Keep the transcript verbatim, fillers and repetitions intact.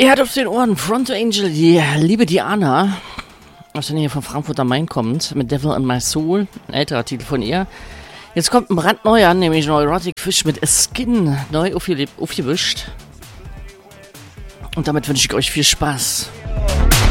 Ihr habt auf den Ohren Front Angel, die liebe Diana, aus der Nähe von Frankfurt am Main kommt, mit Devil in My Soul, ein älterer Titel von ihr. Jetzt kommt ein brandneuer, nämlich Neurotic Fish mit A Skin, neu aufgewischt. Und damit wünsche ich euch viel Spaß.